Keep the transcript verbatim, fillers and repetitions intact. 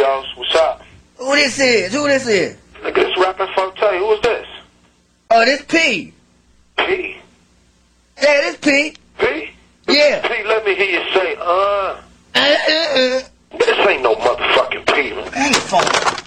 Yos. What's up? Who this is? Who this is? Nigga, this rapping Forte. Who is this? Oh, this P. P? Yeah, this P. P? Yeah. P, let me hear you say, uh. Uh, uh, uh. This ain't no motherfucking P, man. Ain't phone.